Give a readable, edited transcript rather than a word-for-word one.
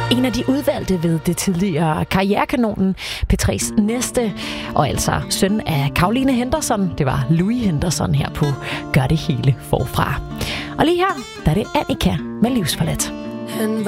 En af de udvalgte ved det tidligere Karrierekanonen, P3's næste, og altså søn af Caroline Henderson. Det var Louis Henderson her på Gør det hele forfra. Og lige her, der er det Annika med Livsforladt. Han